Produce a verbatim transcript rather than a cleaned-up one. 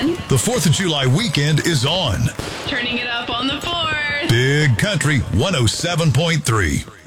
Jen. The fourth of July weekend is on. Turning it up on the fourth. Big Country one oh seven point three.